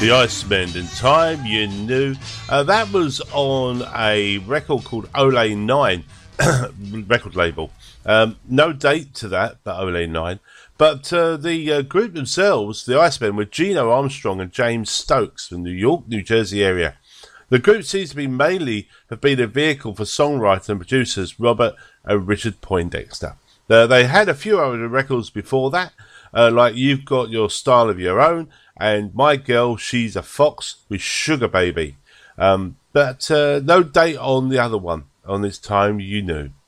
The Icemen and Time You Knew. That was on a record called Ole 9 record label. No date to that, but Ole 9. But the group themselves, the Icemen, were Gino Armstrong and James Stokes from New York, New Jersey area. The group seems to be mainly have been a vehicle for songwriter and producers Robert and Richard Poindexter. They had a few other records before that, like You've Got Your Style of Your Own and My Girl, She's a Fox with Sugar Baby. But no date on the other one, on This Time You Knew.